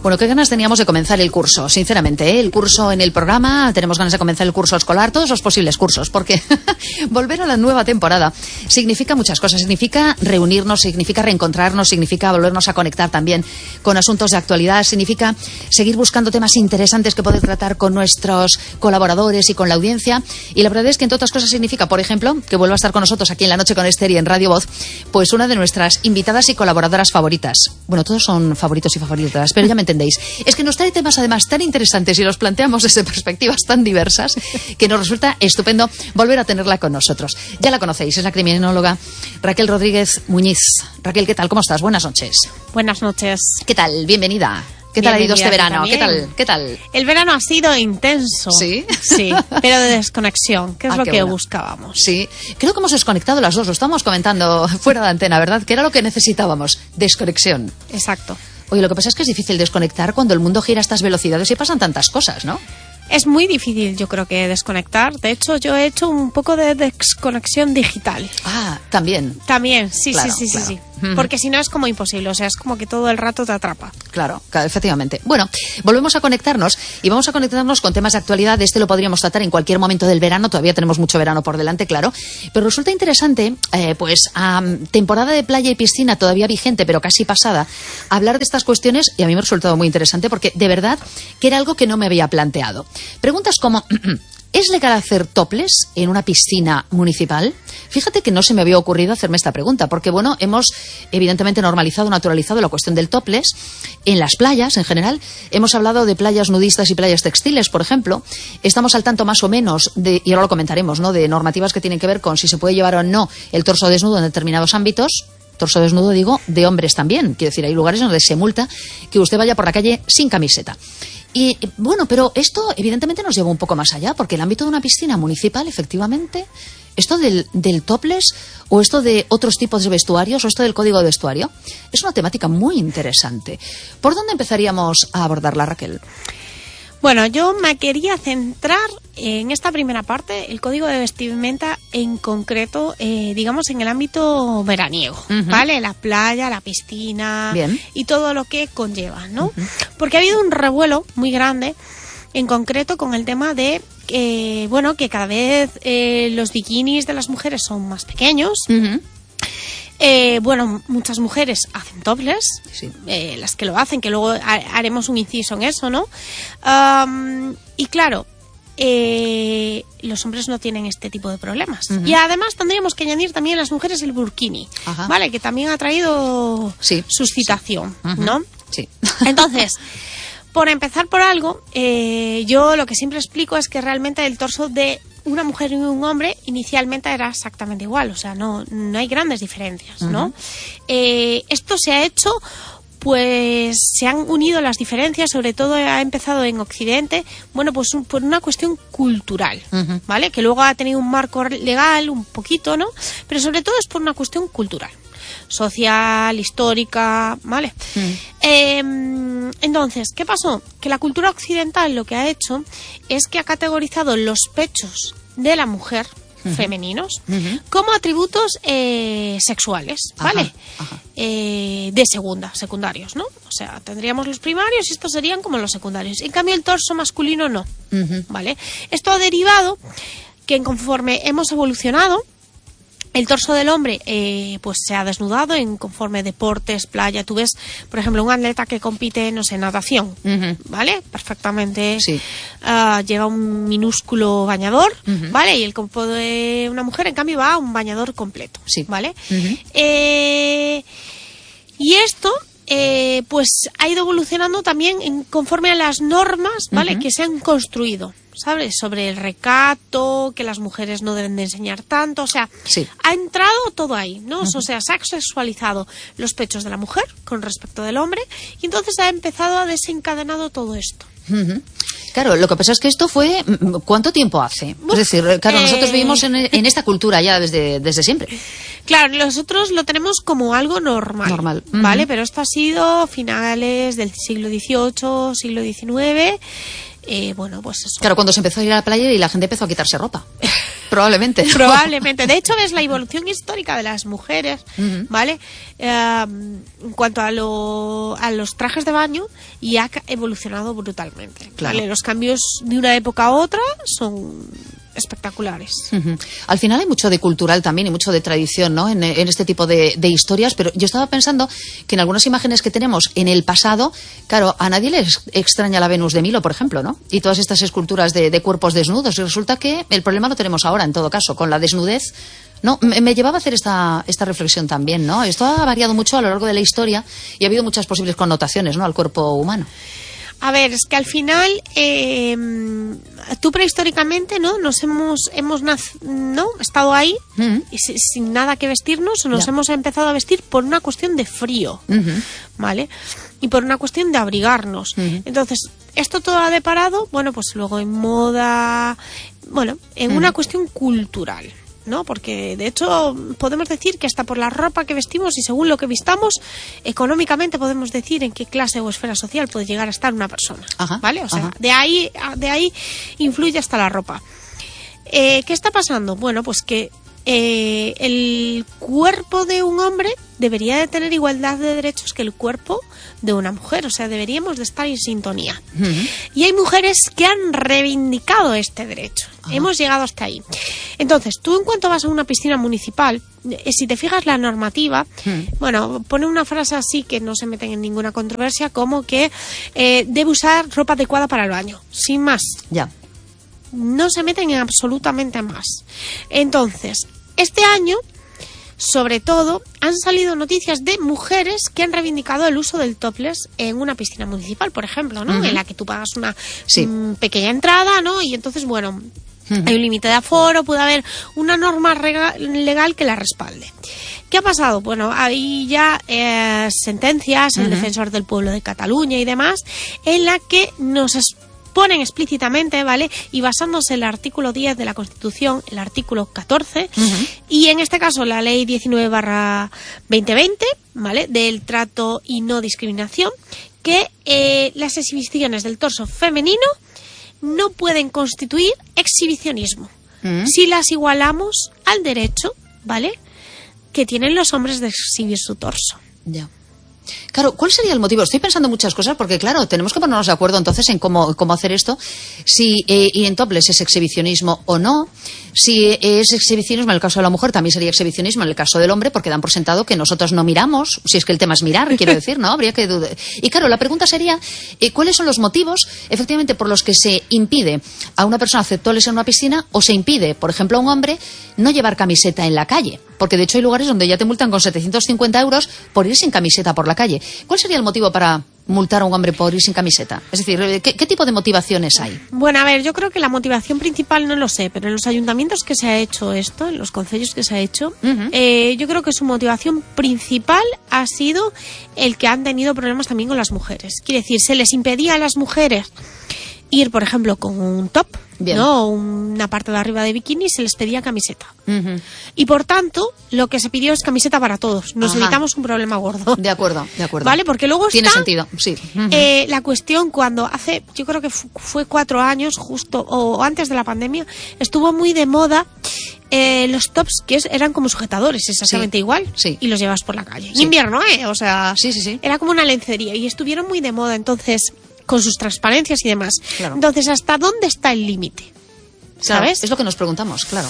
Bueno, qué ganas teníamos de comenzar el curso, sinceramente, ¿eh? El curso en el programa, tenemos ganas de comenzar el curso escolar, todos los posibles cursos, porque volver a la nueva temporada significa muchas cosas, significa reunirnos, significa reencontrarnos, significa volvernos a conectar también con asuntos de actualidad, significa seguir buscando temas interesantes que poder tratar con nuestros colaboradores y con la audiencia, y la verdad es que entre otras cosas significa, por ejemplo, que vuelva a estar con nosotros aquí en La Noche con Esther y en Radio Voz, pues una de nuestras invitadas y colaboradoras favoritas. Bueno, todos son favoritos y favoritas, pero ya me entendéis. Es que nos trae temas además tan interesantes y los planteamos desde perspectivas tan diversas que nos resulta estupendo volver a tenerla con nosotros. Ya la conocéis, es la criminóloga Raquel Rodríguez Muñiz. Raquel, ¿qué tal? ¿Cómo estás? Buenas noches. Buenas noches. ¿Qué tal? Bienvenida. ¿Qué tal ha ido este verano? ¿Qué tal? El verano ha sido intenso. ¿Sí? Sí, pero de desconexión, que es lo que buscábamos. Sí, creo que hemos desconectado las dos, lo estábamos comentando fuera de antena, ¿verdad? Que era lo que necesitábamos, desconexión. Exacto. Oye, lo que pasa es que es difícil desconectar cuando el mundo gira a estas velocidades y pasan tantas cosas, ¿no? Es muy difícil, yo creo, que desconectar. De hecho, yo he hecho un poco de desconexión digital. Ah, también. También, sí, claro, sí. Uh-huh. Porque si no es como imposible, o sea, es como que todo el rato te atrapa. Claro, efectivamente. Bueno, volvemos a conectarnos y vamos a conectarnos con temas de actualidad. Este lo podríamos tratar en cualquier momento del verano, todavía tenemos mucho verano por delante, claro. Pero resulta interesante, pues a temporada de playa y piscina todavía vigente, pero casi pasada, hablar de estas cuestiones, y a mí me ha resultado muy interesante porque de verdad que era algo que no me había planteado. Preguntas como... ¿Es legal hacer topless en una piscina municipal? Fíjate que no se me había ocurrido hacerme esta pregunta, porque bueno, hemos evidentemente normalizado, naturalizado la cuestión del topless en las playas en general. Hemos hablado de playas nudistas y playas textiles, por ejemplo. Estamos al tanto más o menos de, y ahora lo comentaremos, ¿no?, de normativas que tienen que ver con si se puede llevar o no el torso desnudo en determinados ámbitos. Torso desnudo, digo, de hombres también. Quiero decir, hay lugares donde se multa que usted vaya por la calle sin camiseta. Y bueno, pero esto evidentemente nos lleva un poco más allá, porque el ámbito de una piscina municipal, efectivamente, esto del topless o esto de otros tipos de vestuarios o esto del código de vestuario, es una temática muy interesante. ¿Por dónde empezaríamos a abordarla, Raquel? Bueno, yo me quería centrar en esta primera parte, el código de vestimenta en concreto, digamos en el ámbito veraniego, uh-huh. ¿Vale? La playa, la piscina. Bien. Y todo lo que conlleva, ¿no? Uh-huh. Porque ha habido un revuelo muy grande, en concreto con el tema de, que cada vez los bikinis de las mujeres son más pequeños. Uh-huh. Muchas mujeres hacen topless, sí. Las que lo hacen, que luego haremos un inciso en eso, ¿no? Y claro, los hombres no tienen este tipo de problemas. Uh-huh. Y además tendríamos que añadir también a las mujeres el burkini, ajá. ¿Vale? Que también ha traído suscitación, sí. Uh-huh. ¿No? Sí. Entonces, por empezar por algo, yo lo que siempre explico es que realmente el torso de una mujer y un hombre inicialmente era exactamente igual, o sea, no hay grandes diferencias, ¿no? Uh-huh. Esto se ha hecho, pues se han unido las diferencias, sobre todo ha empezado en Occidente, bueno, pues por una cuestión cultural, uh-huh. ¿Vale? Que luego ha tenido un marco legal un poquito, ¿no? Pero sobre todo es por una cuestión cultural, social, histórica, ¿vale? Entonces, ¿qué pasó? Que la cultura occidental lo que ha hecho es que ha categorizado los pechos de la mujer, uh-huh. femeninos, uh-huh. como atributos sexuales, ¿vale? Ajá, ajá. De secundarios, ¿no? O sea, tendríamos los primarios y estos serían como los secundarios. En cambio, el torso masculino no, uh-huh. ¿Vale? Esto ha derivado que conforme hemos evolucionado, el torso del hombre pues se ha desnudado en conforme deportes, playa. Tú ves, por ejemplo, un atleta que compite, no sé, natación, uh-huh. ¿Vale? Perfectamente. Sí. Lleva un minúsculo bañador, uh-huh. ¿Vale? Y el cuerpo de una mujer, en cambio, va a un bañador completo, sí. ¿Vale? Uh-huh. Y esto... pues ha ido evolucionando también conforme a las normas, ¿vale? Uh-huh. Que se han construido, ¿sabes? Sobre el recato, que las mujeres no deben de enseñar tanto, o sea, sí. Ha entrado todo ahí, ¿no? Uh-huh. O sea, se ha sexualizado los pechos de la mujer con respecto del hombre y entonces ha empezado a desencadenado todo esto. Uh-huh. Claro, lo que pasa es que esto fue... ¿Cuánto tiempo hace? Es decir, claro, nosotros vivimos en esta cultura ya desde siempre. Claro, nosotros lo tenemos como algo normal. ¿Vale? Uh-huh. Pero esto ha sido finales del siglo XVIII, siglo XIX... pues eso. Claro, cuando se empezó a ir a la playa y la gente empezó a quitarse ropa. Probablemente. Probablemente. De hecho, ves la evolución histórica de las mujeres, ¿vale? En cuanto a los trajes de baño, y ha evolucionado brutalmente. Claro. ¿Vale? Los cambios de una época a otra son espectaculares. Al final hay mucho de cultural también y mucho de tradición, ¿no? En este tipo de historias, pero yo estaba pensando que en algunas imágenes que tenemos en el pasado, claro, a nadie le extraña la Venus de Milo, por ejemplo, ¿no? Y todas estas esculturas de cuerpos desnudos, y resulta que el problema lo tenemos ahora, en todo caso, con la desnudez. No, me llevaba a hacer esta reflexión también, ¿no? Esto ha variado mucho a lo largo de la historia y ha habido muchas posibles connotaciones, ¿no?, al cuerpo humano. A ver, es que al final, tú prehistóricamente, ¿no? Nos hemos ¿no? estado ahí y sin nada que vestirnos, nos hemos empezado a vestir por una cuestión de frío, ¿vale? Y por una cuestión de abrigarnos. Entonces, esto todo ha deparado, bueno, pues luego en moda, bueno, en una cuestión cultural, ¿no? Porque de hecho podemos decir que hasta por la ropa que vestimos y según lo que vistamos, económicamente podemos decir en qué clase o esfera social puede llegar a estar una persona. Ajá, ¿vale? O sea, de ahí influye hasta la ropa. ¿Qué está pasando? Bueno, pues que el cuerpo de un hombre debería de tener igualdad de derechos que el cuerpo de una mujer, o sea, deberíamos de estar en sintonía. Y hay mujeres que han reivindicado este derecho. Hemos llegado hasta ahí. Entonces, tú en cuanto vas a una piscina municipal, si te fijas la normativa, bueno, pone una frase así que no se meten en ninguna controversia, como que debe usar ropa adecuada para el baño, sin más. Ya. No se meten en absolutamente más. Entonces, este año, sobre todo, han salido noticias de mujeres que han reivindicado el uso del topless en una piscina municipal, por ejemplo, ¿no? En la que tú pagas una pequeña entrada, ¿no? Y entonces, bueno, hay un límite de aforo, puede haber una norma legal que la respalde. ¿Qué ha pasado? Bueno, hay ya sentencias, el Defensor del Pueblo de Cataluña y demás, en la que nos ponen explícitamente, ¿vale? Y basándose en el artículo 10 de la Constitución, el artículo 14, y en este caso la ley 19/2020, ¿vale? Del trato y no discriminación, que las exhibiciones del torso femenino no pueden constituir exhibicionismo si las igualamos al derecho, ¿vale?, que tienen los hombres de exhibir su torso. Ya. Claro, ¿cuál sería el motivo? Estoy pensando muchas cosas porque, claro, tenemos que ponernos de acuerdo entonces en cómo hacer esto. Si y en topless es exhibicionismo o no. Si es exhibicionismo en el caso de la mujer, también sería exhibicionismo en el caso del hombre, porque dan por sentado que nosotros no miramos. Si es que el tema es mirar, quiero decir, ¿no? Habría que dudar. Y claro, la pregunta sería, ¿cuáles son los motivos, efectivamente, por los que se impide a una persona hacer topless en una piscina o se impide, por ejemplo, a un hombre no llevar camiseta en la calle? Porque, de hecho, hay lugares donde ya te multan con 750 euros por ir sin camiseta por la calle. ¿Cuál sería el motivo para multar a un hombre por ir sin camiseta? Es decir, ¿qué tipo de motivaciones hay? Bueno, a ver, yo creo que la motivación principal no lo sé, pero en los ayuntamientos que se ha hecho esto, en los concellos que se ha hecho, yo creo que su motivación principal ha sido el que han tenido problemas también con las mujeres. Quiere decir, se les impedía a las mujeres ir, por ejemplo, con un top, ¿no? Una parte de arriba de bikini, se les pedía camiseta. Y por tanto, lo que se pidió es camiseta para todos. Nos evitamos un problema gordo. De acuerdo, de acuerdo. ¿Vale? Porque luego tiene está sentido, sí. La cuestión cuando hace, yo creo que fue 4 años, justo, o antes de la pandemia, estuvo muy de moda los tops que eran como sujetadores, exactamente igual, y los llevas por la calle. En invierno, o sea, era como una lencería y estuvieron muy de moda, entonces, con sus transparencias y demás. Claro. Entonces, ¿hasta dónde está el límite? ¿Sabes? Claro, es lo que nos preguntamos, claro.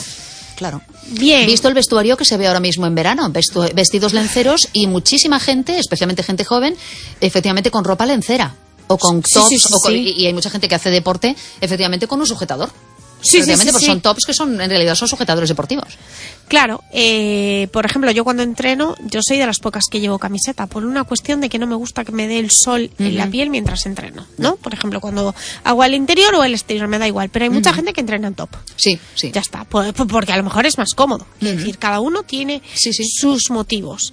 Bien. Visto el vestuario que se ve ahora mismo en verano, vestidos lenceros y muchísima gente, especialmente gente joven, efectivamente con ropa lencera o con tops, y hay mucha gente que hace deporte efectivamente con un sujetador. Porque son tops que en realidad son sujetadores deportivos. Claro, por ejemplo, yo cuando entreno, yo soy de las pocas que llevo camiseta, por una cuestión de que no me gusta que me dé el sol en la piel mientras entreno, ¿no? Por ejemplo, cuando hago el interior o el exterior, me da igual, pero hay mucha gente que entrena en top. Sí. Ya está, porque a lo mejor es más cómodo. Es decir, cada uno tiene sus motivos.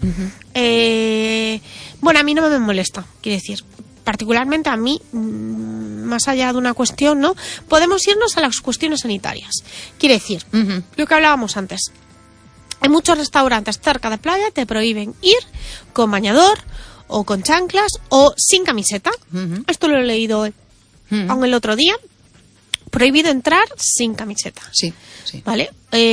Bueno, a mí no me molesta, quiero decir. Particularmente a mí, más allá de una cuestión, ¿no? Podemos irnos a las cuestiones sanitarias. Quiere decir, lo que hablábamos antes. En muchos restaurantes cerca de playa te prohíben ir con bañador o con chanclas o sin camiseta. Esto lo he leído aún el otro día. prohibido entrar sin camiseta. Sí, sí. ¿Vale?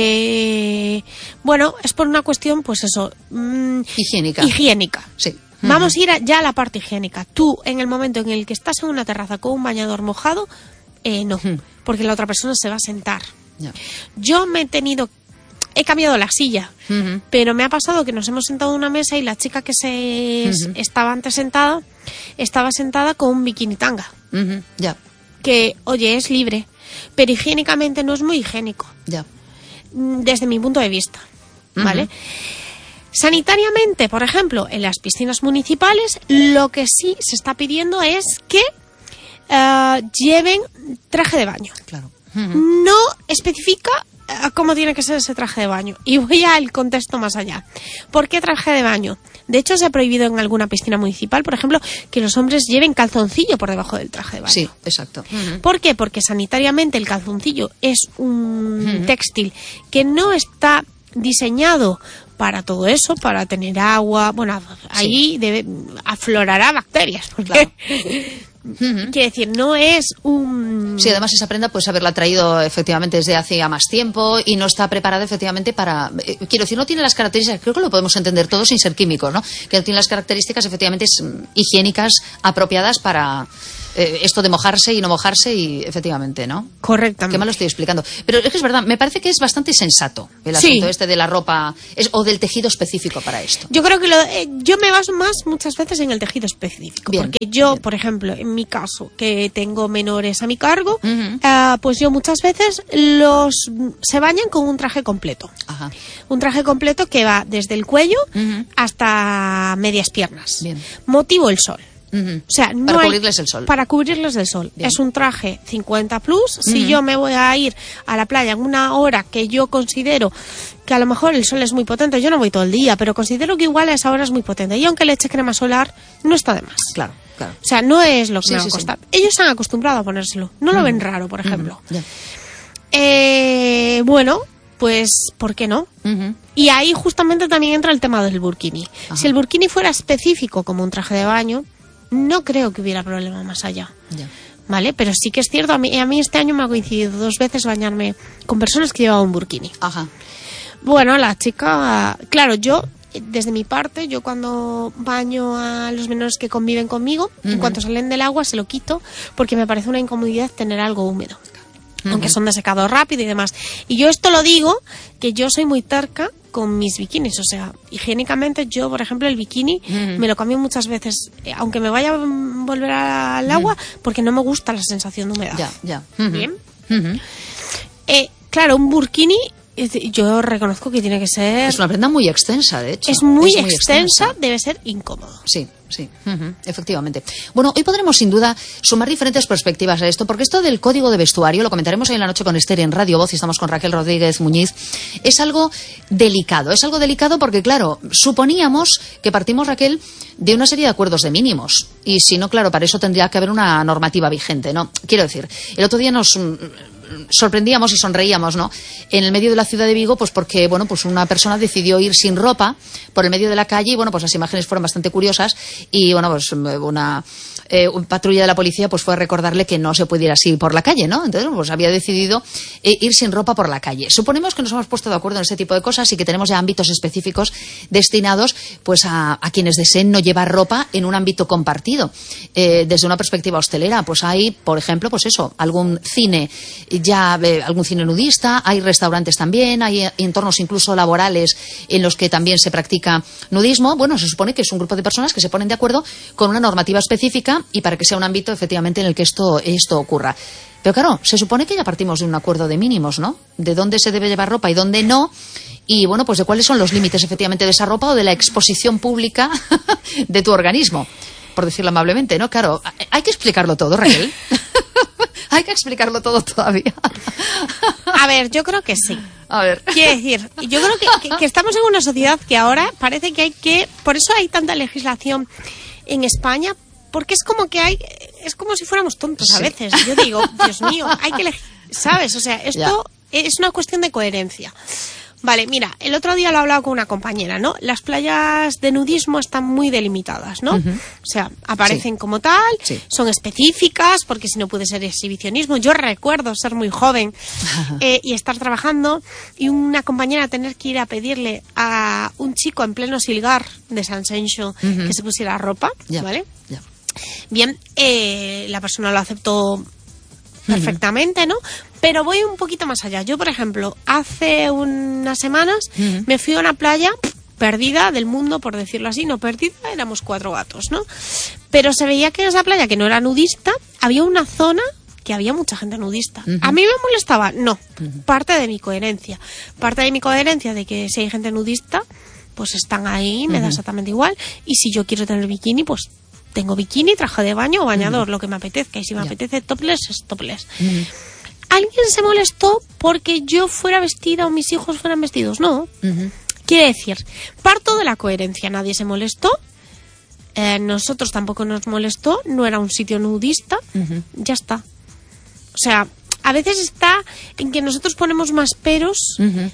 Bueno, es por una cuestión, pues eso... higiénica. Sí. Vamos a ir ya a la parte higiénica. Tú, en el momento en el que estás en una terraza con un bañador mojado, no, porque la otra persona se va a sentar. Yeah. Yo he cambiado la silla, pero me ha pasado que nos hemos sentado en una mesa y la chica que estaba antes sentada, estaba sentada con un bikini tanga. Ya. Que, oye, es libre, pero higiénicamente no es muy higiénico. Ya. Desde mi punto de vista, ¿vale? Sanitariamente, por ejemplo, en las piscinas municipales, lo que sí se está pidiendo es que lleven traje de baño. Claro. No especifica cómo tiene que ser ese traje de baño. Y voy al contexto más allá. ¿Por qué traje de baño? De hecho, se ha prohibido en alguna piscina municipal, por ejemplo, que los hombres lleven calzoncillo por debajo del traje de baño. Sí, exacto. ¿Por qué? Porque sanitariamente el calzoncillo es un textil que no está diseñado para todo eso, para tener agua. Bueno, ahí aflorará bacterias. Porque claro. Quiere decir, no es un... Sí, además esa prenda pues haberla traído efectivamente desde hace ya más tiempo y no está preparada efectivamente para... quiero decir, no tiene las características, creo que lo podemos entender todos sin ser químicos, ¿no? Que no tiene las características efectivamente higiénicas apropiadas para... esto de mojarse y no mojarse y efectivamente, ¿no? Correctamente. Qué mal lo estoy explicando. Pero es que es verdad, me parece que es bastante sensato el asunto este de la ropa o del tejido específico para esto. Yo creo que yo me baso más muchas veces en el tejido específico. Bien, porque yo, por ejemplo, en mi caso, que tengo menores a mi cargo, pues yo muchas veces se bañan con un traje completo. Ajá. Un traje completo que va desde el cuello hasta medias piernas. Bien. Motivo el sol. O sea, no para cubrirles el sol. Para cubrirles del sol. Bien. Es un traje 50 plus. Si yo me voy a ir a la playa en una hora que yo considero que a lo mejor el sol es muy potente, yo no voy todo el día, pero considero que igual a esa hora es muy potente. Y aunque le eche crema solar, no está de más. Claro, claro. O sea, no es lo que me va a costar. Sí. Ellos se han acostumbrado a ponérselo. No lo ven raro, por ejemplo. Bueno, pues, ¿por qué no? Y ahí justamente también entra el tema del burkini. Ajá. Si el burkini fuera específico como un traje de baño, no creo que hubiera problema más allá. ¿Vale? Pero sí que es cierto, a mí este año me ha coincidido 2 veces bañarme con personas que llevaban un burkini. Ajá. Bueno, la chica... Claro, yo, desde mi parte, yo cuando baño a los menores que conviven conmigo, en cuanto salen del agua se lo quito, porque me parece una incomodidad tener algo húmedo. Aunque son de secado rápido y demás. Y yo esto lo digo, que yo soy muy terca con mis bikinis, o sea, higiénicamente yo, por ejemplo, el bikini me lo cambio muchas veces, aunque me vaya a volver al agua, porque no me gusta la sensación de humedad. Bien. Claro, un burkini yo reconozco que tiene que ser... Es una prenda muy extensa, de hecho. Es muy extensa, debe ser incómodo. Sí, sí, efectivamente. Bueno, hoy podremos sin duda sumar diferentes perspectivas a esto, porque esto del código de vestuario, lo comentaremos hoy en la noche con Esther en Radio Voz, y estamos con Raquel Rodríguez Muñiz, es algo delicado. Es algo delicado porque, claro, suponíamos que partimos, Raquel, de una serie de acuerdos de mínimos. Y si no, claro, para eso tendría que haber una normativa vigente, ¿no? Quiero decir, el otro día nos sorprendíamos y sonreíamos, ¿no? En el medio de la ciudad de Vigo, pues porque, bueno, pues una persona decidió ir sin ropa por el medio de la calle y, bueno, pues las imágenes fueron bastante curiosas y, bueno, pues una patrulla de la policía pues fue a recordarle que no se puede ir así por la calle, ¿no? Entonces, pues había decidido ir sin ropa por la calle. Suponemos que nos hemos puesto de acuerdo en ese tipo de cosas y que tenemos ya ámbitos específicos destinados pues a quienes deseen no llevar ropa en un ámbito compartido. Desde una perspectiva hostelera, pues hay, por ejemplo, pues eso, algún cine algún cine nudista, hay restaurantes también, hay entornos incluso laborales en los que también se practica nudismo. Bueno, se supone que es un grupo de personas que se ponen de acuerdo con una normativa específica y para que sea un ámbito efectivamente en el que esto ocurra. Pero claro, se supone que ya partimos de un acuerdo de mínimos, ¿no? De dónde se debe llevar ropa y dónde no. Y bueno, pues de cuáles son los límites efectivamente de esa ropa o de la exposición pública de tu organismo, por decirlo amablemente, ¿no? Claro, hay que explicarlo todo, Raquel. Hay que explicarlo todo todavía. A ver, yo creo que sí. A ver. Quiero decir, yo creo que estamos en una sociedad que ahora parece que por eso hay tanta legislación en España, porque es como que es como si fuéramos tontos a veces. Yo digo, Dios mío, hay que ¿sabes? O sea, esto es una cuestión de coherencia. Vale, mira, el otro día lo he hablado con una compañera, ¿no? Las playas de nudismo están muy delimitadas, ¿no? O sea, aparecen como tal, son específicas, porque si no puede ser exhibicionismo. Yo recuerdo ser muy joven y estar trabajando y una compañera tener que ir a pedirle a un chico en pleno Silgar de San Sencho que se pusiera ropa, ¿vale? Bien, la persona lo aceptó perfectamente, ¿no? Pero voy un poquito más allá. Yo, por ejemplo, hace unas semanas me fui a una playa perdida del mundo, por decirlo así. No perdida, éramos 4 gatos, ¿no? Pero se veía que en esa playa, que no era nudista, había una zona que había mucha gente nudista. ¿A mí me molestaba? No. Parte de mi coherencia. Parte de mi coherencia de que si hay gente nudista, pues están ahí, me da exactamente igual. Y si yo quiero tener bikini, pues tengo bikini, traje de baño o bañador, lo que me apetezca. Y si me apetece topless, es topless. ¿Alguien se molestó porque yo fuera vestida o mis hijos fueran vestidos? No. Quiere decir, parto de la coherencia. Nadie se molestó. Nosotros tampoco nos molestó. No era un sitio nudista. Ya está. O sea, a veces está en que nosotros ponemos más peros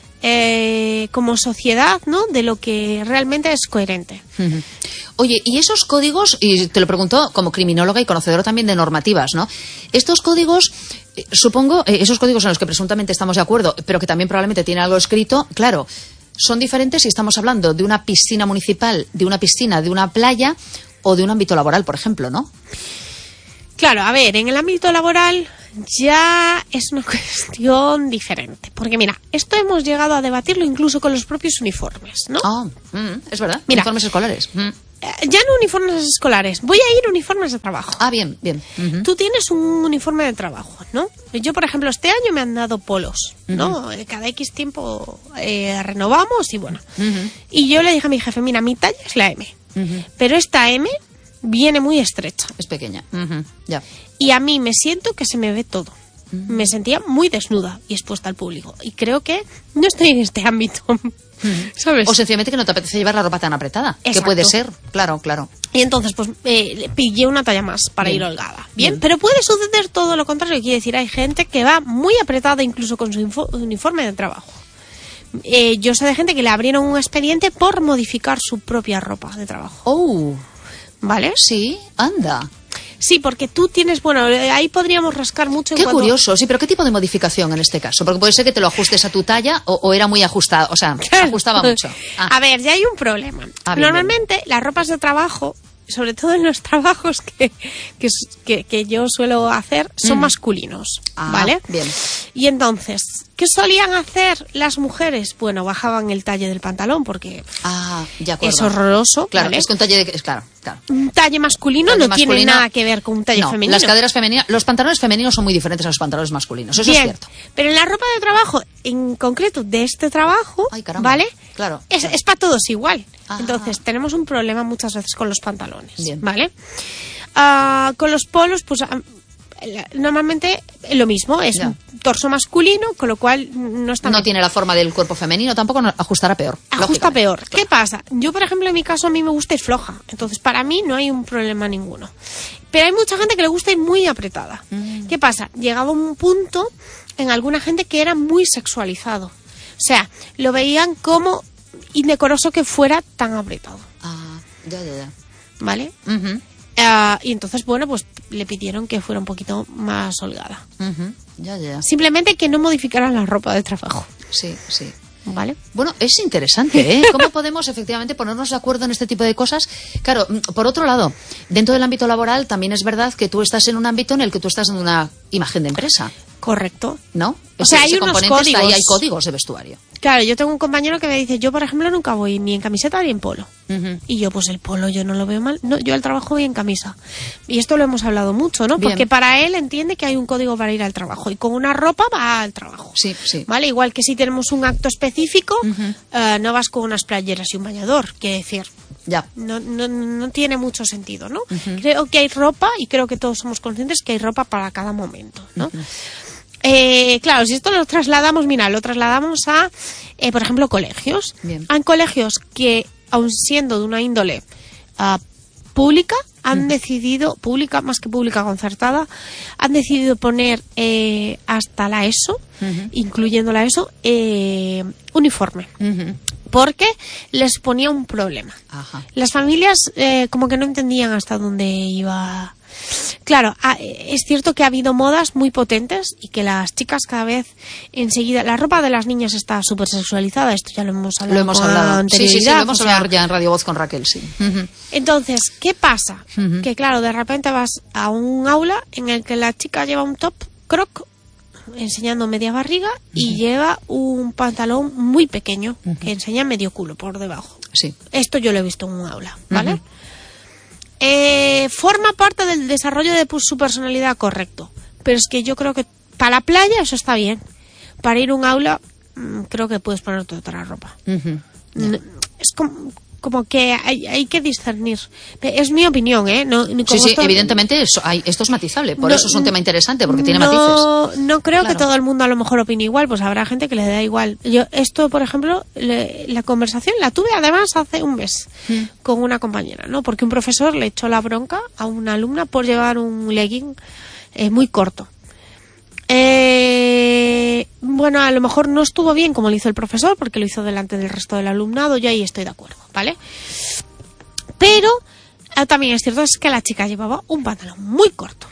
como sociedad, ¿no? De lo que realmente es coherente. Oye, y esos códigos, y te lo pregunto como criminóloga y conocedora también de normativas, ¿no? Estos códigos, supongo, esos códigos en los que presuntamente estamos de acuerdo, pero que también probablemente tiene algo escrito, claro, son diferentes si estamos hablando de una piscina municipal, de una piscina, de una playa o de un ámbito laboral, por ejemplo, ¿no? Claro, a ver, en el ámbito laboral ya es una cuestión diferente. Porque mira, esto hemos llegado a debatirlo incluso con los propios uniformes, ¿no? Es verdad, mira, uniformes escolares. Ya no uniformes escolares, voy a ir uniformes de trabajo. Bien. Tú tienes un uniforme de trabajo, ¿no? Yo, por ejemplo, este año me han dado polos, ¿no? Cada X tiempo renovamos y bueno. Y yo le dije a mi jefe, mira, mi talla es la M, pero esta M viene muy estrecha. Es pequeña. Ya. Y a mí me siento que se me ve todo. Me sentía muy desnuda y expuesta al público. Y creo que no estoy en este ámbito. ¿Sabes? O sencillamente que no te apetece llevar la ropa tan apretada. Exacto. Que puede ser, claro. Y entonces, pues, pillé una talla más para ir holgada. Bien, pero puede suceder todo lo contrario. Quiere decir, hay gente que va muy apretada incluso con su uniforme de trabajo. Yo sé de gente que le abrieron un expediente por modificar su propia ropa de trabajo. ¿Vale? Sí, anda. Sí, porque tú tienes, bueno, ahí podríamos rascar mucho. Qué curioso, sí, pero ¿qué tipo de modificación en este caso? Porque puede ser que te lo ajustes a tu talla o era muy ajustado, o sea, se ajustaba mucho. A ver, ya hay un problema. Normalmente las ropas de trabajo, sobre todo en los trabajos que yo suelo hacer, son masculinos, ¿vale? Bien. Y entonces, ¿qué solían hacer las mujeres? Bueno, bajaban el talle del pantalón porque es horroroso. Claro, ¿vale? es que un talle claro. Un talle masculino no tiene nada que ver con un talle femenino. Las caderas femeninas, los pantalones femeninos son muy diferentes a los pantalones masculinos, eso es cierto. Pero en la ropa de trabajo, en concreto de este trabajo, ¿vale? Claro. Es para todos igual. Entonces, tenemos un problema muchas veces con los pantalones, ¿vale? Con los polos, pues normalmente lo mismo, es un torso masculino, con lo cual no tiene la forma del cuerpo femenino, tampoco ajustará peor. Ajusta peor. Claro. ¿Qué pasa? Yo, por ejemplo, en mi caso, a mí me gusta ir floja, entonces para mí no hay un problema ninguno. Pero hay mucha gente que le gusta ir muy apretada. ¿Qué pasa? Llegaba un punto en alguna gente que era muy sexualizado. O sea, lo veían como indecoroso que fuera tan apretado. Ya. ¿Vale? Y entonces, bueno, pues le pidieron que fuera un poquito más holgada. Ya. Simplemente que no modificaran la ropa de trabajo. Sí. ¿Vale? Bueno, es interesante, ¿eh? ¿Cómo podemos efectivamente ponernos de acuerdo en este tipo de cosas? Claro, por otro lado, dentro del ámbito laboral también es verdad que tú estás en un ámbito en el que tú estás en una imagen de empresa. Correcto. ¿No? O sea, hay unos códigos. Ahí hay códigos de vestuario. Claro, yo tengo un compañero que me dice, yo por ejemplo nunca voy ni en camiseta ni en polo. Y yo, pues el polo yo no lo veo mal. No, yo al trabajo voy en camisa. Y esto lo hemos hablado mucho, ¿no? Bien. Porque para él entiende que hay un código para ir al trabajo. Y con una ropa va al trabajo. Sí. ¿Vale? Igual que si tenemos un acto específico, no vas con unas playeras y un bañador. Quiere decir, no tiene mucho sentido, ¿no? Creo que hay ropa y creo que todos somos conscientes que hay ropa para cada momento, ¿no? Claro, si esto lo trasladamos a, por ejemplo, colegios. Bien. Hay colegios que, aun siendo de una índole pública, han decidido, pública más que pública concertada, han decidido poner hasta la ESO, incluyendo la ESO, uniforme. Porque les ponía un problema. Las familias como que no entendían hasta dónde iba. Claro, es cierto que ha habido modas muy potentes y que las chicas cada vez enseguida... La ropa de las niñas está súper sexualizada, esto ya lo hemos hablado. Lo hemos hablado. Sí, lo hemos hablado ya en Radio Voz con Raquel, sí. Entonces, ¿qué pasa? Que claro, de repente vas a un aula en el que la chica lleva un top croc enseñando media barriga y lleva un pantalón muy pequeño que enseña medio culo por debajo. Sí. Esto yo lo he visto en un aula, ¿vale? Forma parte del desarrollo de su personalidad, correcto, pero es que yo creo que para la playa eso está bien, para ir a un aula creo que puedes ponerte otra ropa. Es como que hay que discernir. Es mi opinión, ¿eh? Sí, evidentemente esto es matizable, por eso es un tema interesante, porque tiene matices. No creo que todo el mundo a lo mejor opine igual, pues habrá gente que le da igual. Yo esto, por ejemplo, la conversación la tuve además hace un mes con una compañera, ¿no? Porque un profesor le echó la bronca a una alumna por llevar un legging muy corto. Bueno, a lo mejor no estuvo bien como lo hizo el profesor, porque lo hizo delante del resto del alumnado, yo ahí estoy de acuerdo, ¿vale? Pero también es cierto es que la chica llevaba un pantalón muy corto,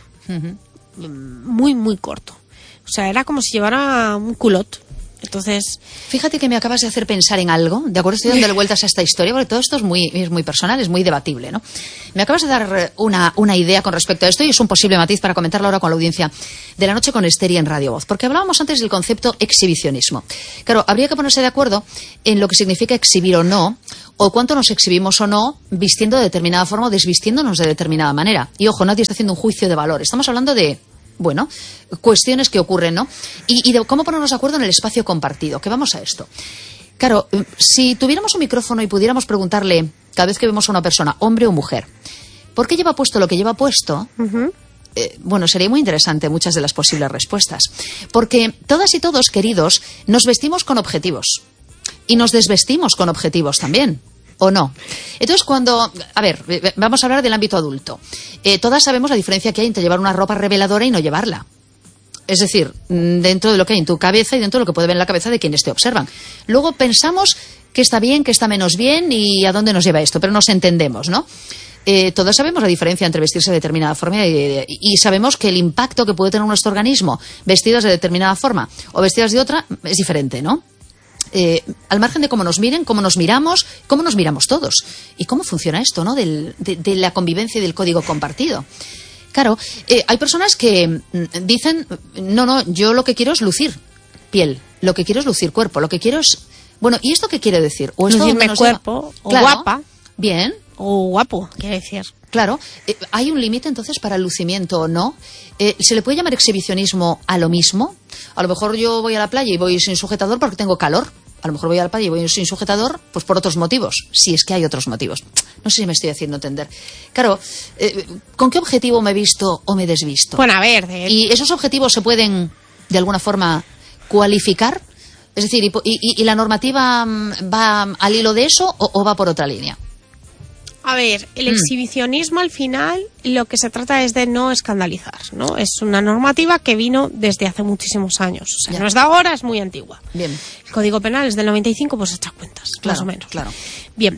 muy, muy corto. O sea, era como si llevara un culot. Entonces, fíjate que me acabas de hacer pensar en algo, ¿de acuerdo? Estoy dándole vueltas a esta historia, porque todo esto es muy personal, es muy debatible, ¿no? Me acabas de dar una idea con respecto a esto, y es un posible matiz para comentarlo ahora con la audiencia de La Noche con Esther en Radio Voz, porque hablábamos antes del concepto exhibicionismo. Claro, habría que ponerse de acuerdo en lo que significa exhibir o no, o cuánto nos exhibimos o no, vistiendo de determinada forma o desvistiéndonos de determinada manera. Y ojo, nadie está haciendo un juicio de valor, estamos hablando de cuestiones que ocurren, ¿no? Y de cómo ponernos de acuerdo en el espacio compartido, que vamos a esto. Claro, si tuviéramos un micrófono y pudiéramos preguntarle, cada vez que vemos a una persona, hombre o mujer, ¿por qué lleva puesto lo que lleva puesto? Sería muy interesante muchas de las posibles respuestas. Porque todas y todos, queridos, nos vestimos con objetivos. Y nos desvestimos con objetivos también. ¿O no? Entonces, vamos a hablar del ámbito adulto. Todas sabemos la diferencia que hay entre llevar una ropa reveladora y no llevarla. Es decir, dentro de lo que hay en tu cabeza y dentro de lo que puede ver en la cabeza de quienes te observan. Luego pensamos que está bien, que está menos bien y a dónde nos lleva esto, pero nos entendemos, ¿no? Todos sabemos la diferencia entre vestirse de determinada forma y sabemos que el impacto que puede tener nuestro organismo vestidas de determinada forma o vestidas de otra es diferente, ¿no? Al margen de cómo nos miren, cómo nos miramos todos. ¿Y cómo funciona esto, ¿no? De la convivencia y del código compartido. Claro, hay personas que dicen, no, yo lo que quiero es lucir piel, lo que quiero es lucir cuerpo, lo que quiero es... Bueno, ¿y esto qué quiere decir? ¿O esto lucirme cuerpo, o claro, guapa. Bien. O guapo, quiere decir. Claro, ¿hay un límite entonces para el lucimiento o no? ¿Se le puede llamar exhibicionismo a lo mismo? A lo mejor yo voy a la playa y voy sin sujetador porque tengo calor. A lo mejor voy a la playa y voy sin sujetador pues por otros motivos, si es que hay otros motivos. No sé si me estoy haciendo entender. Claro, ¿con qué objetivo me he visto o me he desvisto? Bueno, a ver... ¿Y esos objetivos se pueden, de alguna forma, cualificar? Es decir, ¿y la normativa va al hilo de eso o va por otra línea? A ver, el exhibicionismo al final lo que se trata es de no escandalizar, ¿no? Es una normativa que vino desde hace muchísimos años. O sea, no es de ahora, es muy antigua. Bien. El Código Penal es del 95, pues echa cuentas, claro, más o menos. Claro. Bien.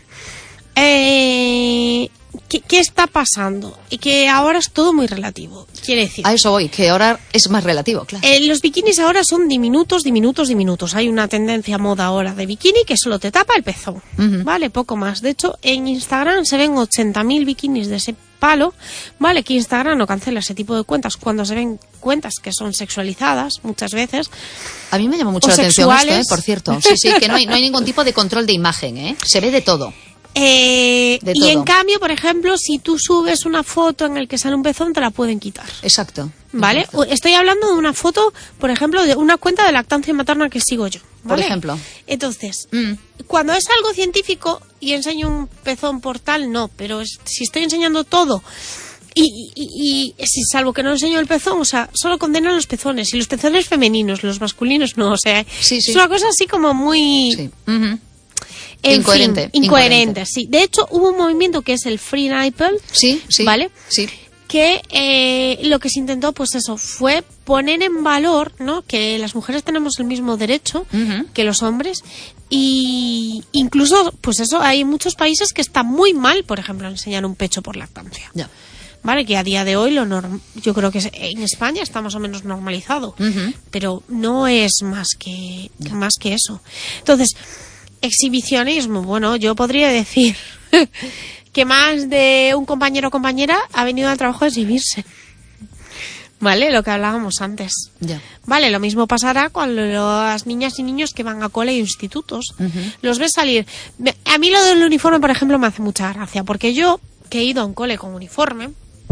¿Qué está pasando? Y que ahora es todo muy relativo. Quiere decir... A eso voy, que ahora es más relativo, claro. Los bikinis ahora son diminutos. Hay una tendencia moda ahora de bikini que solo te tapa el pezón. ¿Vale? Poco más. De hecho, en Instagram se ven 80.000 bikinis de ese palo. ¿Vale? Que Instagram no cancela ese tipo de cuentas cuando se ven cuentas que son sexualizadas muchas veces. A mí me llama mucho la atención esto, por cierto. Sí, que no hay ningún tipo de control de imagen, ¿eh? Se ve de todo. Y en cambio, por ejemplo, si tú subes una foto en el que sale un pezón, te la pueden quitar. Exacto. ¿Vale? Exacto. Estoy hablando de una foto, por ejemplo, de una cuenta de lactancia materna que sigo yo, ¿vale? Por ejemplo. Entonces, cuando es algo científico y enseño un pezón por tal, no. Pero si estoy enseñando todo y si salvo que no enseño el pezón, o sea, solo condenan los pezones. Y los pezones femeninos, los masculinos no. O sea, sí. es una cosa así como muy... Sí. Incoherente, sí. De hecho, hubo un movimiento que es el Free Nipple. Sí, ¿vale? Sí. Que lo que se intentó, pues eso, fue poner en valor, ¿no? Que las mujeres tenemos el mismo derecho que los hombres, y incluso, pues eso, hay muchos países que está muy mal, por ejemplo, enseñar un pecho por lactancia. Ya. Vale, que a día de hoy yo creo que en España está más o menos normalizado, pero no es más que eso. Entonces, exhibicionismo, bueno, yo podría decir que más de un compañero o compañera ha venido al trabajo a exhibirse. ¿Vale? Lo que hablábamos antes. Ya. Vale, lo mismo pasará con las niñas y niños que van a cole e institutos. Los ves salir. A mí lo del uniforme, por ejemplo, me hace mucha gracia, porque yo, que he ido a un cole con uniforme,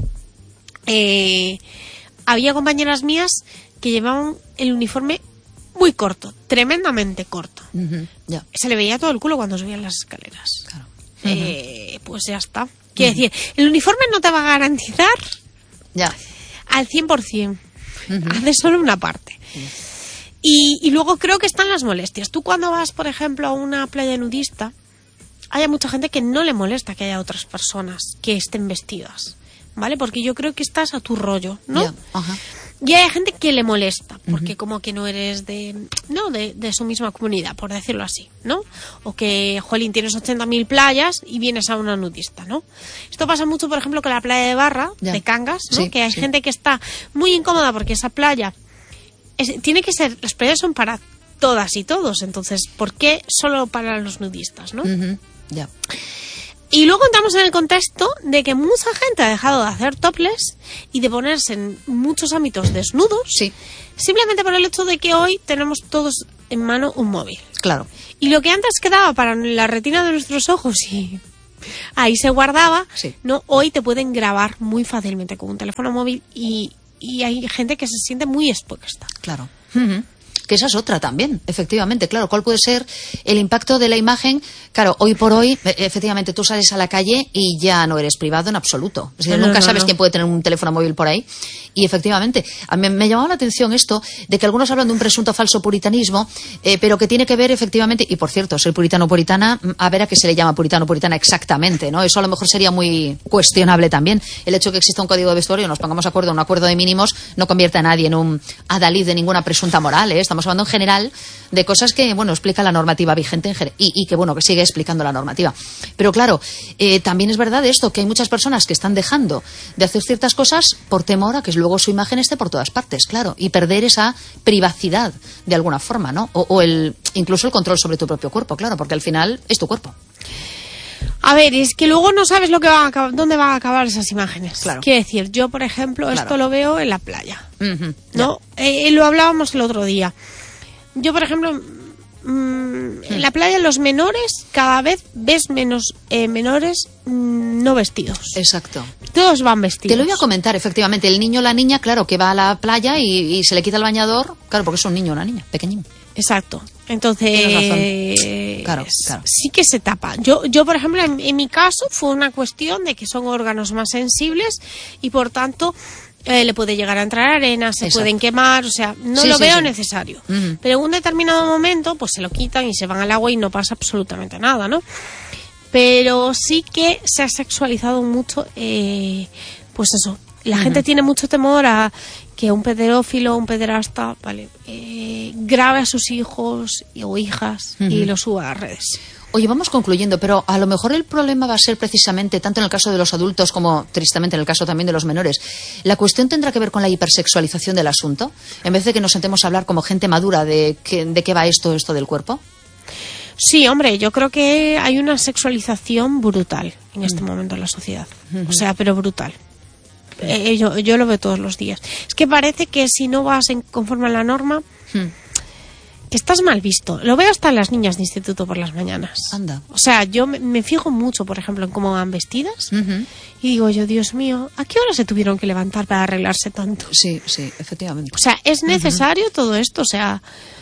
había compañeras mías que llevaban el uniforme muy corto, tremendamente corto. Ya. Se le veía todo el culo cuando subían las escaleras. Claro. Pues ya está. Quiero decir, el uniforme no te va a garantizar al 100%. Hace solo una parte. Y luego creo que están las molestias. Tú cuando vas, por ejemplo, a una playa nudista, hay mucha gente que no le molesta que haya otras personas que estén vestidas, ¿vale? Porque yo creo que estás a tu rollo, ¿no? Y hay gente que le molesta, porque como que no eres de su misma comunidad, por decirlo así, ¿no? O que, jolín, tienes 80.000 playas y vienes a una nudista, ¿no? Esto pasa mucho, por ejemplo, con la playa de Barra, de Cangas, ¿no? Que hay gente que está muy incómoda porque esa playa tiene que ser, las playas son para todas y todos, entonces, ¿por qué solo para los nudistas, no? Ya. Y luego entramos en el contexto de que mucha gente ha dejado de hacer topless y de ponerse en muchos ámbitos desnudos, simplemente por el hecho de que hoy tenemos todos en mano un móvil. Claro. Y lo que antes quedaba para la retina de nuestros ojos y ahí se guardaba, no, hoy te pueden grabar muy fácilmente con un teléfono móvil y hay gente que se siente muy expuesta. Claro. Que esa es otra también, efectivamente, claro. ¿Cuál puede ser el impacto de la imagen? Claro, hoy por hoy, efectivamente, tú sales a la calle y ya no eres privado en absoluto. Es decir, nunca sabes quién puede tener un teléfono móvil por ahí. Y efectivamente, a mí me llamaba la atención esto de que algunos hablan de un presunto falso puritanismo, pero que tiene que ver efectivamente, y por cierto, ser puritano o puritana, a ver a qué se le llama puritano o puritana exactamente, ¿no? Eso a lo mejor sería muy cuestionable también. El hecho de que exista un código de vestuario, nos pongamos de acuerdo, un acuerdo de mínimos, no convierte a nadie en un adalid de ninguna presunta moral, ¿eh? Estamos hablando en general de cosas que, bueno, explica la normativa vigente y que, bueno, que sigue explicando la normativa. Pero claro, también es verdad esto, que hay muchas personas que están dejando de hacer ciertas cosas por temor a que luego su imagen esté por todas partes, claro, y perder esa privacidad de alguna forma, ¿no? O incluso el control sobre tu propio cuerpo, claro, porque al final es tu cuerpo. A ver, es que luego no sabes dónde van a acabar esas imágenes. Claro. Quiero decir, yo, por ejemplo, esto lo veo en la playa, ¿no? Lo hablábamos el otro día. Yo, por ejemplo, en la playa los menores, cada vez ves menos menores no vestidos. Exacto. Todos van vestidos. Te lo iba a comentar, efectivamente. El niño o la niña, claro, que va a la playa y se le quita el bañador, claro, porque es un niño o una niña, pequeñín. Exacto. Entonces, claro. sí que se tapa. Yo por ejemplo, en mi caso fue una cuestión de que son órganos más sensibles y por tanto le puede llegar a entrar arena, se pueden quemar, o sea, no lo veo necesario. Pero en un determinado momento, pues se lo quitan y se van al agua y no pasa absolutamente nada, ¿no? Pero sí que se ha sexualizado mucho, pues eso. La gente tiene mucho temor a que un pedófilo, un pederasta, grabe a sus hijos o hijas y lo suba a las redes. Oye, vamos concluyendo, pero a lo mejor el problema va a ser precisamente, tanto en el caso de los adultos como, tristemente, en el caso también de los menores, la cuestión tendrá que ver con la hipersexualización del asunto, en vez de que nos sentemos a hablar como gente madura de qué va esto del cuerpo. Sí, hombre, yo creo que hay una sexualización brutal en este momento en la sociedad, o sea, pero brutal. Yo lo veo todos los días. Es que parece que si no vas conforme a la norma, que estás mal visto. Lo veo hasta en las niñas de instituto por las mañanas. Anda. O sea, yo me fijo mucho, por ejemplo, en cómo van vestidas. Y digo yo, Dios mío, ¿a qué hora se tuvieron que levantar para arreglarse tanto? Sí, efectivamente. O sea, ¿es necesario todo esto? O sea,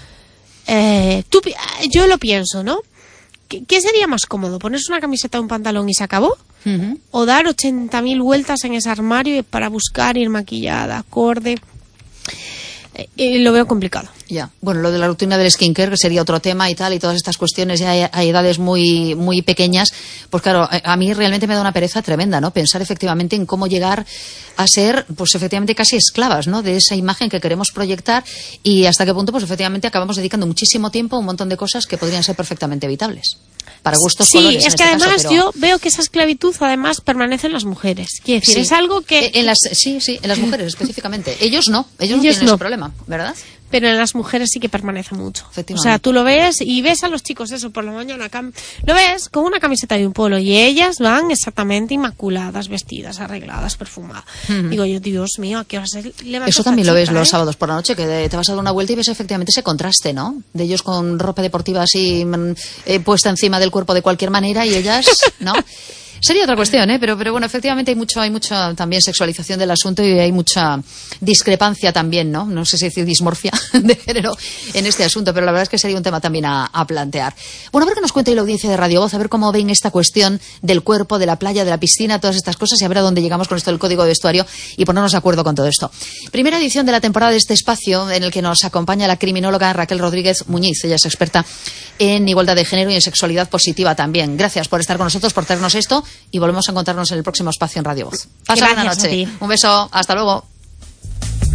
yo lo pienso, ¿no? ¿Qué sería más cómodo? ¿Ponerse una camiseta o un pantalón y se acabó? ¿O dar 80.000 vueltas en ese armario para buscar ir maquillada, acorde? lo veo complicado. Ya, bueno, lo de la rutina del skincare, que sería otro tema y tal, y todas estas cuestiones ya a edades muy, muy pequeñas, pues claro, a mí realmente me da una pereza tremenda, ¿no? Pensar efectivamente en cómo llegar a ser, pues efectivamente casi esclavas, ¿no? De esa imagen que queremos proyectar y hasta qué punto, pues efectivamente acabamos dedicando muchísimo tiempo a un montón de cosas que podrían ser perfectamente evitables. Para gustos, colores. Sí, es que además yo veo que esa esclavitud además permanece en las mujeres. Quiere decir, es algo que... en las mujeres específicamente. Ellos no tienen ese problema, ¿verdad? Pero en las mujeres sí que permanece mucho. O sea, tú lo ves y ves a los chicos eso por la mañana, lo ves con una camiseta y un polo y ellas van exactamente inmaculadas, vestidas, arregladas, perfumadas. Digo yo, Dios mío, ¿a qué hora se levanta? Eso también lo ves los sábados por la noche, que te vas a dar una vuelta y ves efectivamente ese contraste, ¿no? De ellos con ropa deportiva así puesta encima del cuerpo de cualquier manera y ellas, ¿no? Sería otra cuestión, pero bueno, efectivamente hay mucha también sexualización del asunto y hay mucha discrepancia también, ¿no? No sé si decir dismorfia de género en este asunto, pero la verdad es que sería un tema también a plantear. Bueno, a ver qué nos cuenta la audiencia de Radio Voz, a ver cómo ven esta cuestión del cuerpo, de la playa, de la piscina, todas estas cosas y a ver a dónde llegamos con esto del código de vestuario y ponernos de acuerdo con todo esto. Primera edición de la temporada de este espacio en el que nos acompaña la criminóloga Raquel Rodríguez Muñiz. Ella es experta en igualdad de género y en sexualidad positiva también. Gracias por estar con nosotros, por traernos esto y volvemos a encontrarnos en el próximo espacio en Radio Voz. Pasa buena noche. Un beso, hasta luego.